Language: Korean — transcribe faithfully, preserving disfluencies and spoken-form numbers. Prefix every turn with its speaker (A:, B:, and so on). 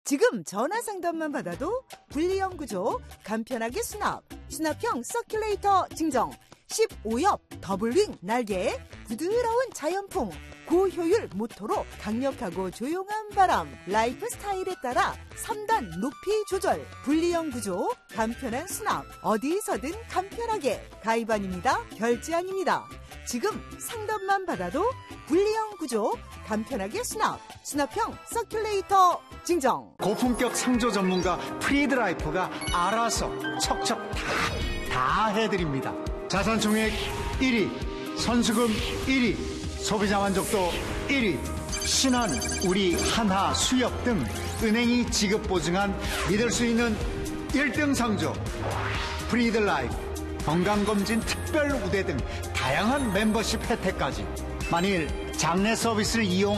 A: 지금 전화 상담만 받아도 분리형 구조, 간편하게 수납, 수납형 서큘레이터 증정, 십오 옆 더블윙 날개, 부드러운 자연풍, 고효율 모터로 강력하고 조용한 바람, 라이프 스타일에 따라 삼 단 높이 조절, 분리형 구조, 간편한 수납, 어디서든 간편하게. 가입 아닙니다. 결제 아닙니다. 지금 상담만 받아도 분리형 구조, 간편하게 수납, 수납형 서큘레이터 증정.
B: 고품격 상조 전문가 프리드라이프가 알아서 척척 다, 다 해드립니다. 자산총액 일 위, 선수금 일 위, 소비자 만족도 일 위, 신한, 우리, 한화, 수협 등 은행이 지급 보증한 믿을 수 있는 일 등 상조 프리드라이프, 건강검진 특별 우대 등 다양한 멤버십 혜택까지. 만일 장내 서비스를 이용